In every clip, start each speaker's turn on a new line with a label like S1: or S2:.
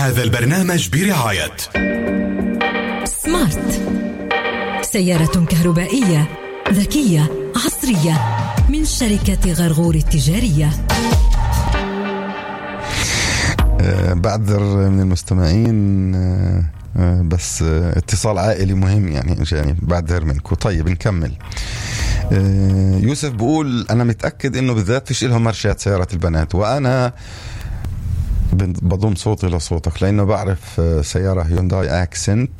S1: هذا البرنامج برعاية
S2: سمارت، سيارة كهربائية ذكية عصرية من شركة غرغور التجارية.
S3: بعذر من المستمعين، بس اتصال عائلي مهم يعني جاني، بعذر منكم. طيب نكمل. يوسف بقول أنا متأكد إنه بالذات فيش إلهم مارشات سيارة البنات، وأنا بضم صوتي لصوتك لأنه بعرف سيارة هيونداي أكسنت،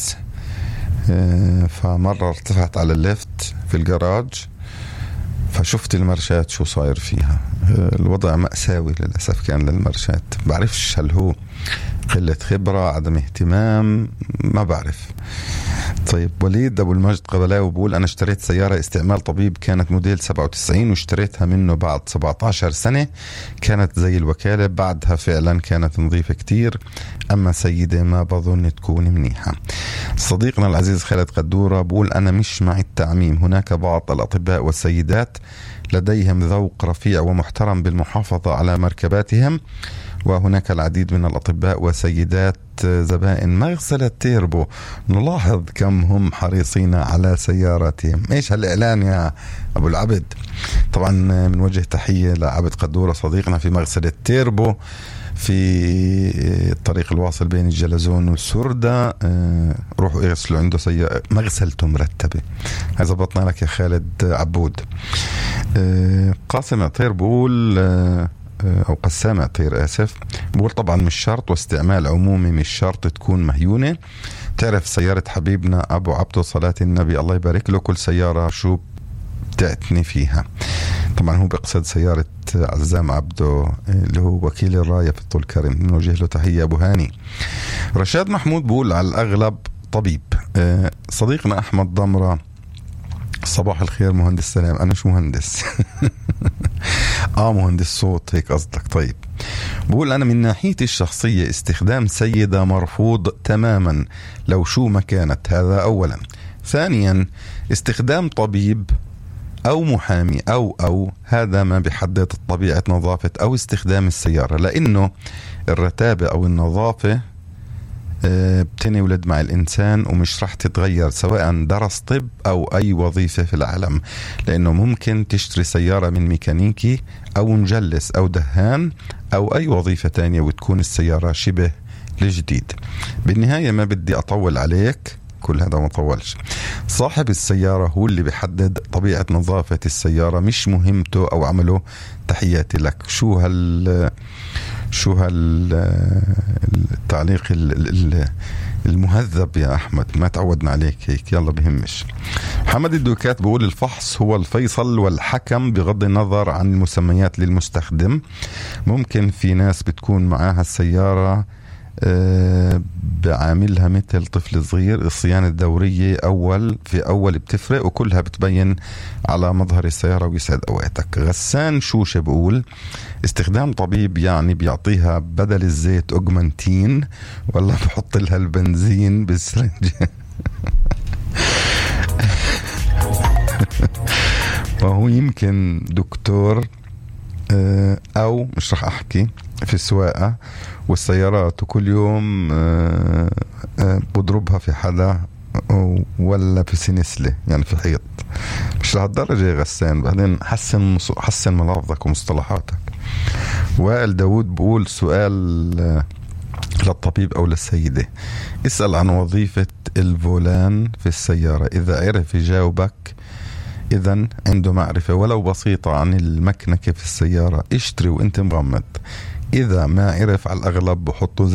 S3: فمرة ارتفعت على الليفت في الجراج فشفت المارشات شو صاير فيها. الوضع مأساوي للأسف كان للمارشات. بعرفش هل هو قلة خبرة، عدم اهتمام، ما بعرف. طيب وليد أبو المجد قبلاوي بقول أنا اشتريت سيارة استعمال طبيب، كانت موديل 97 واشتريتها منه بعد 17 سنة، كانت زي الوكالة، بعدها فعلا كانت نظيفة كتير، أما سيدة ما بظن تكون منيحة. صديقنا العزيز خالد قدورة بقول أنا مش مع التعميم، هناك بعض الأطباء والسيدات لديهم ذوق رفيع ومحترم بالمحافظة على مركباتهم، وهناك العديد من الأطباء وسيدات زبائن مغسلة تيربو نلاحظ كم هم حريصين على سياراتهم. ايش هالإعلان يا أبو العبد؟ طبعا من وجه تحية لعبد قدورة صديقنا في مغسلة تيربو في الطريق الواصل بين الجلزون والسردة. روحوا اغسلوا عنده مغسلته مرتبة. هذا بطنا لك يا خالد عبود. قاسم عطير بقول أو قسام عطير آسف بقول طبعا مش شرط، واستعمال عمومي مش شرط تكون مهيونة. تعرف سيارة حبيبنا أبو عبده صلاة النبي الله يبارك له، كل سيارة شو بتعتني فيها. طبعا هو بقصد سيارة عزام عبده اللي هو وكيل الراية في طول كرم، نوجه له تحية أبو هاني. رشاد محمود بقول على الأغلب طبيب. صديقنا أحمد ضمرة صباح الخير مهندس سلام. أنا شو مهندس؟ مهندس صوت هيك قصدك. طيب بقول أنا من ناحيتي الشخصية استخدام سيدة مرفوض تماما لو شو ما كانت، هذا أولا. ثانيا استخدام طبيب أو محامي أو هذا ما بيحدد طبيعة نظافة أو استخدام السيارة، لأنه الرتابة أو النظافة بتنولد مع الإنسان ومش رح تتغير سواء درس طب أو أي وظيفة في العالم، لأنه ممكن تشتري سيارة من ميكانيكي أو مجلس أو دهان أو أي وظيفة تانية وتكون السيارة شبه الجديد. بالنهاية ما بدي أطول عليك، كل هذا ما طولش. صاحب السيارة هو اللي بيحدد طبيعة نظافة السيارة، مش مهمته أو عمله. تحياتي لك. شو التعليق المهذب يا أحمد، ما تعودنا عليك هيك. يلا بهمش. محمد الدوكات بقول الفحص هو الفيصل والحكم بغض النظر عن المسميات للمستخدم. ممكن في ناس بتكون معاها السيارة بعاملها مثل طفل صغير، الصيانة الدورية أول بتفرق وكلها بتبين على مظهر السيارة. ويسعد أوقاتك. غسان شوشة بقول استخدام طبيب يعني بيعطيها بدل الزيت أوجمانتين ولا بحط لها البنزين بالسرنجة. فهو يمكن دكتور أو مش رح أحكي في السواقة والسيارات وكل يوم بضربها في حدا ولا في سنسلة يعني في حيط. مش لهالدرجة يا غسان. بعدين حسن ملافظك ومصطلحاتك. وائل داود بقول سؤال للطبيب أو للسيدة، اسأل عن وظيفة الفولان في السيارة، إذا عرف يجاوبك إذن عنده معرفة ولو بسيطة عن المكنكة في السيارة اشتري وانت مغمض. إذا ما عرف على الأغلب بحطوا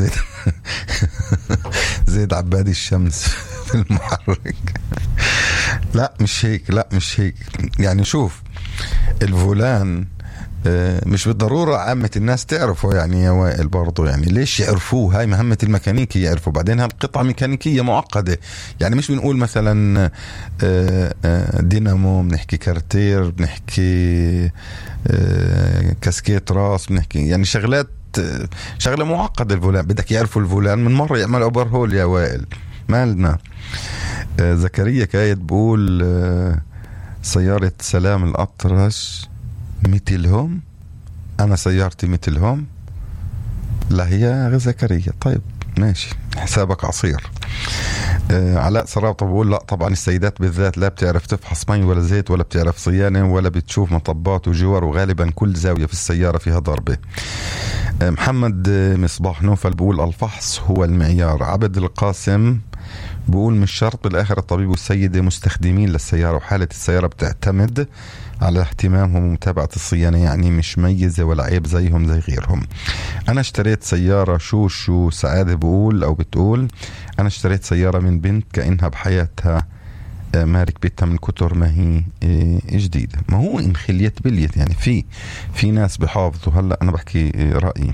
S3: زيت عباد الشمس في المحرك. لا مش هيك يعني. شوف الفولان مش بالضرورة عامة الناس تعرفه يعني يا وائل برضو، يعني ليش يعرفوه؟ هاي مهمة الميكانيكي يعرفوا. بعدين هالقطعة ميكانيكية معقدة، يعني مش بنقول مثلا دينامو، بنحكي كارتير، بنحكي كاسكيت راس، بنحكي يعني شغلة معقدة. الفولان بدك يعرفوا الفولان من مرة يعمل اوبرهول يا وائل، مالنا. زكريا كايد بقول سيارة سلام الأطرش مثلهم، أنا سيارتي مثلهم. لا هي زكريا. طيب ماشي حسابك عصير. علاء سراطة بقول لا طبعا السيدات بالذات لا بتعرف تفحص مي ولا زيت ولا بتعرف صيانة ولا بتشوف مطبات وجوار، وغالبا كل زاوية في السيارة فيها ضربة. محمد مصباح نوفل بقول الفحص هو المعيار. عبد القاسم بقول مش شرط، بالآخر الطبيب والسيدة مستخدمين للسيارة وحالة السيارة بتعتمد على اهتمامهم ومتابعة الصيانة، يعني مش ميزة ولا عيب زيهم زي غيرهم. أنا اشتريت سيارة شو سعادة بقول أو بتقول أنا اشتريت سيارة من بنت كأنها بحياتها ما ركبتها من كتر ما هي جديدة. ما هو إن خليت بليت يعني في ناس بحافظوا. هلأ أنا بحكي رأيي.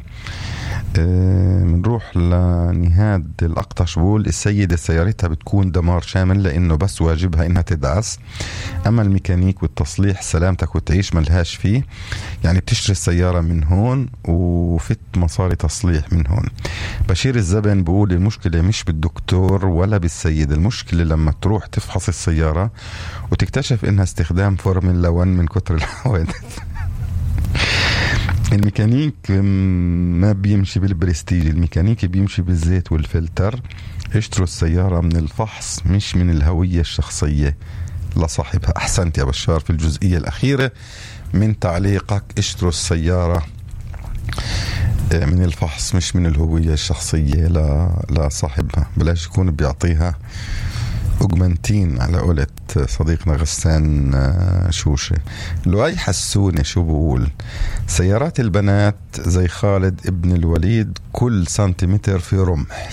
S3: منروح لنهاد الأقطش بقول السيدة سيارتها بتكون دمار شامل لأنه بس واجبها إنها تدعس، أما الميكانيك والتصليح سلامتك وتعيش ملهاش فيه، يعني بتشتري السيارة من هون وفت مصاري تصليح من هون. بشير الزبن بقول المشكلة مش بالدكتور ولا بالسيد، المشكلة لما تروح تفحص السيارة وتكتشف إنها استخدام فورمولا 1 من كتر الحوادث. الميكانيك ما بيمشي بالبرستيج، الميكانيك بيمشي بالزيت والفلتر. اشتروا السيارة من الفحص مش من الهوية الشخصية لصاحبها. أحسنت يا بشار في الجزئية الأخيرة من تعليقك، اشتروا السيارة من الفحص مش من الهوية الشخصية لصاحبها. بلاش يكون بيعطيها أوجمنتين على قولة صديقنا غسان شوشة. لؤي حسوني شو بقول سيارات البنات زي خالد ابن الوليد كل سنتيمتر في رمح.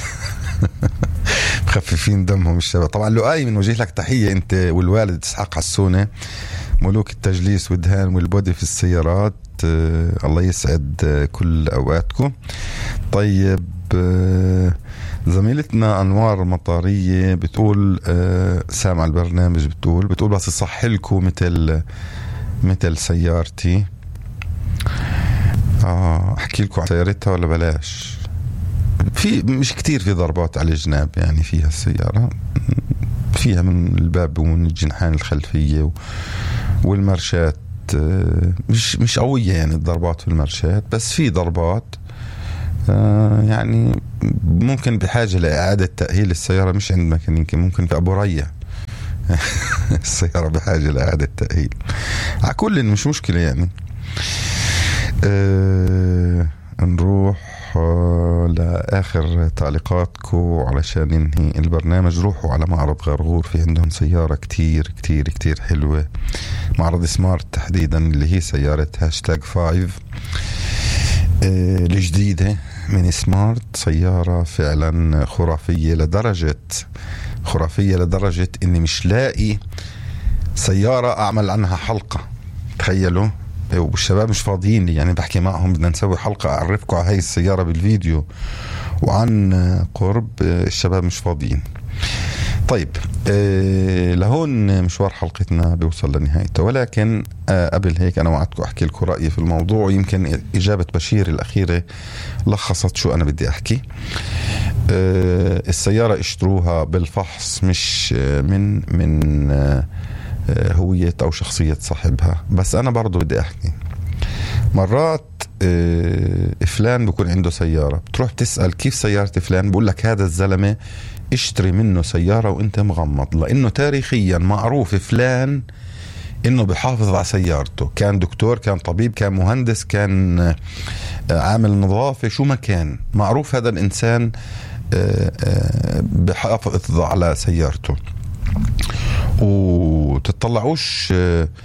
S3: مخففين دمهم الشباب. طبعا لؤي من وجه لك تحية انت والوالد اسحاق حسونة، ملوك التجليس والدهان والبودي في السيارات. الله يسعد كل أوقاتكم. طيب زميلتنا أنوار مطارية بتقول سامع البرنامج، بتقول بس يصح لكم مثل سيارتي. أحكي لكم عن سيارتها ولا بلاش؟ في مش كتير في ضربات على الجناب يعني فيها السيارة، فيها من الباب ومن الجنحان الخلفية والمرشات مش قوية يعني الضربات في المرشات، بس في ضربات يعني ممكن بحاجة لإعادة تأهيل السيارة مش عند ميكانيكي، ممكن في أبو ريا. السيارة بحاجة لإعادة تأهيل. على كل مش مشكلة يعني. نروح لآخر تعليقاتكم علشان ننهي البرنامج. روحوا على معرض غرغور، في عندهم سيارة كتير كتير كتير حلوة. معرض سمارت تحديدا اللي هي سيارة #5 الجديدة من سمارت. سيارة فعلا خرافية لدرجة اني مش لاقي سيارة اعمل عنها حلقة. تخيلوا، والشباب مش فاضيين لي يعني، بحكي معهم بدنا نسوي حلقة اعرفكم على هاي السيارة بالفيديو وعن قرب، الشباب مش فاضيين. طيب لهون مشوار حلقتنا بيوصل لنهايته، ولكن قبل هيك أنا وعدتكم أحكي لكم رأيي في الموضوع، ويمكن إجابة بشير الأخيرة لخصت شو أنا بدي أحكي. السيارة اشتروها بالفحص مش من هوية أو شخصية صاحبها. بس أنا برضو بدي أحكي مرات فلان بيكون عنده سيارة، بتروح تسأل كيف سيارة فلان، بقول لك هذا الزلمة اشتري منه سيارة وانت مغمض، لانه تاريخيا معروف فلان انه بحافظ على سيارته. كان دكتور، كان طبيب، كان مهندس، كان عامل نظافة، شو ما كان، معروف هذا الانسان بحافظ على سيارته. وتطلعوش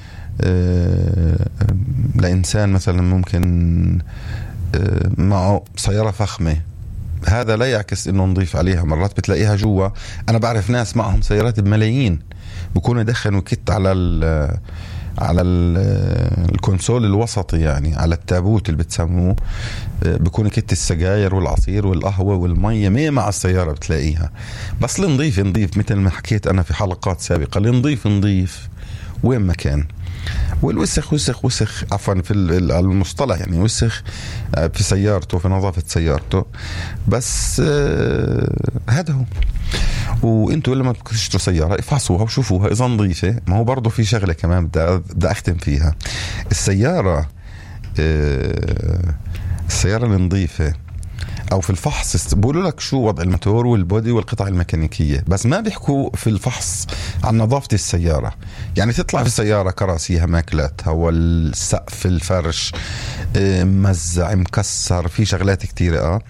S3: لإنسان مثلا ممكن معه سيارة فخمة، هذا لا يعكس انه نضيف عليها. مرات بتلاقيها جوا، انا بعرف ناس معهم سيارات بملايين بيكونوا يدخنوا كت على الكونسول الوسطي، يعني على التابوت اللي بتسموه، بيكون كت السجاير والعصير والقهوة والمية مية مع السيارة بتلاقيها. بس لنضيف مثل ما حكيت انا في حلقات سابقة، لنضيف وين ما كان. والوسخ وسخ عفوا في المصطلح يعني، وسخ في سيارته، في نظافة سيارته. بس هذا هو. وانتوا لما تشتروا سيارة افحصوها وشوفوها اذا نظيفة. ما هو برضو في شغلة كمان بدي اختم فيها. السيارة النظيفة أو في الفحص بيقولوا لك شو وضع الموتور والبودي والقطع الميكانيكية، بس ما بيحكوا في الفحص عن نظافة السيارة. يعني تطلع في السيارة كراسيها ماكلتها والسقف الفرش مزع مكسر، في شغلات كتيرة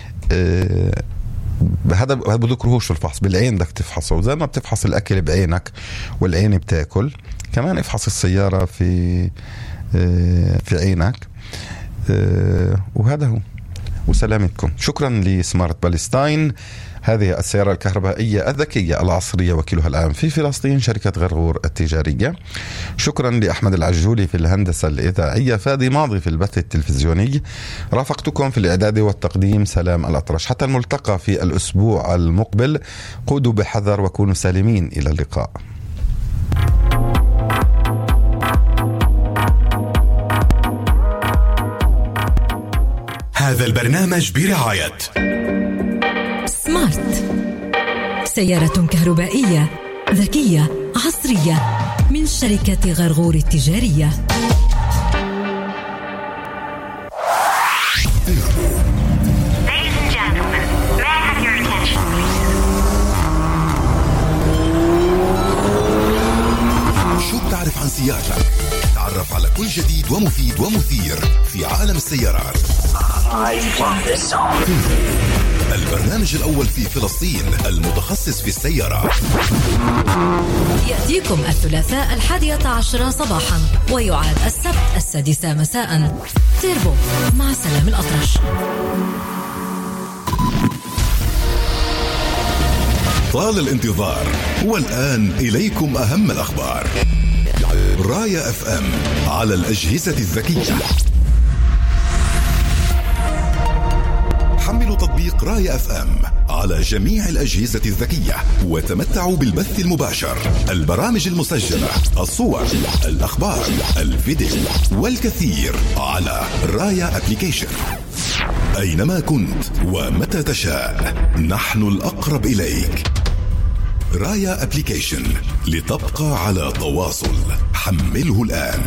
S3: هذا بذكرهوش في الفحص. بالعين بدك تفحصه، وزي ما بتفحص الأكل بعينك والعين بتاكل، كمان افحص السيارة في عينك. وهذا هو، وسلامتكم. شكرا لسمارت بالستاين، هذه السيارة الكهربائية الذكية العصرية، وكيلها الآن في فلسطين، شركة غرغور التجارية. شكرا لأحمد العجولي في الهندسة الإذاعية، فادي ماضي في البث التلفزيوني، رافقتكم في الإعداد والتقديم سلام الأطرش. حتى الملتقى في الأسبوع المقبل، قودوا بحذر وكونوا سالمين. إلى اللقاء.
S1: هذا البرنامج برعاية
S2: سمارت، سيارة كهربائية ذكية عصرية من شركة غرغور التجارية.
S1: شو بتعرف عن سيارتك؟ تعرف على كل جديد ومفيد ومثير في عالم السيارات. البرنامج الأول في فلسطين المتخصص في السيارات،
S2: يأتيكم الثلاثاء 11 صباحا، ويعاد السبت 6 مساء. تيربو مع سلام الأطرش.
S1: طال الانتظار، والآن إليكم أهم الأخبار. رايا اف ام على الأجهزة الذكية. حملوا تطبيق رايا اف ام على جميع الأجهزة الذكية وتمتعوا بالبث المباشر، البرامج المسجلة، الصور، الأخبار، الفيديو والكثير على رايا أبليكيشن. أينما كنت ومتى تشاء، نحن الأقرب إليك. رايا أبليكيشن، لتبقى على تواصل. حمله الآن.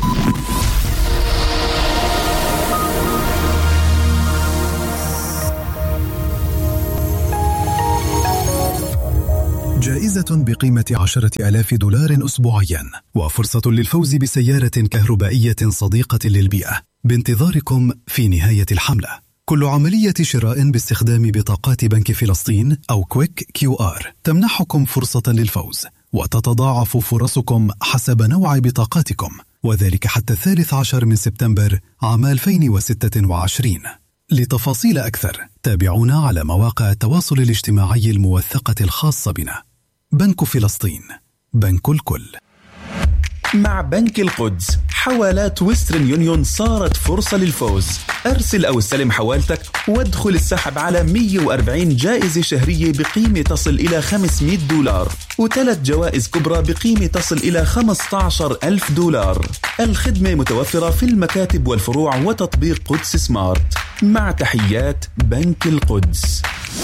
S4: جائزة بقيمة $10,000 أسبوعيا، وفرصة للفوز بسيارة كهربائية صديقة للبيئة بانتظاركم في نهاية الحملة. كل عملية شراء باستخدام بطاقات بنك فلسطين أو كويك QR تمنحكم فرصة للفوز، وتتضاعف فرصكم حسب نوع بطاقاتكم، وذلك حتى 13 سبتمبر عام 2026. لتفاصيل أكثر تابعونا على مواقع التواصل الاجتماعي الموثقة الخاصة بنا. بنك فلسطين، بنك الكل.
S5: مع بنك القدس حوالات ويسترن يونيون صارت فرصة للفوز. أرسل أو استلم حوالتك وادخل السحب على 140 جائزة شهرية بقيمة تصل إلى $500، و3 جوائز كبرى بقيمة تصل إلى $15,000. الخدمة متوفرة في المكاتب والفروع وتطبيق قدس سمارت. مع تحيات بنك القدس.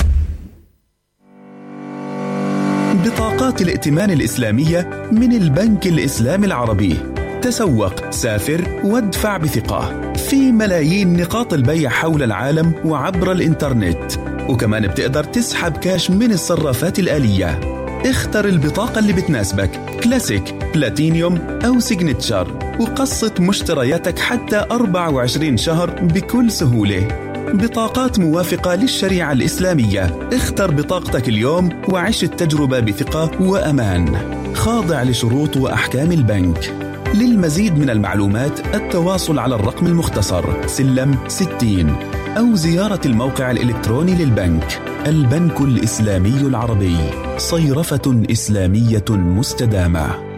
S5: بطاقات الائتمان الإسلامية من البنك الإسلامي العربي. تسوق، سافر، وادفع بثقة في ملايين نقاط البيع حول العالم وعبر الإنترنت، وكمان بتقدر تسحب كاش من الصرافات الآلية. اختر البطاقة اللي بتناسبك، كلاسيك، بلاتينيوم أو سيجنتشر، وقسط مشترياتك حتى 24 شهر بكل سهولة. بطاقات موافقة للشريعة الإسلامية. اختر بطاقتك اليوم وعيش التجربة بثقة وأمان، خاضع لشروط وأحكام البنك. للمزيد من المعلومات التواصل على الرقم المختصر سلم 60 أو زيارة الموقع الإلكتروني للبنك. البنك الإسلامي العربي، صيرفة إسلامية مستدامة.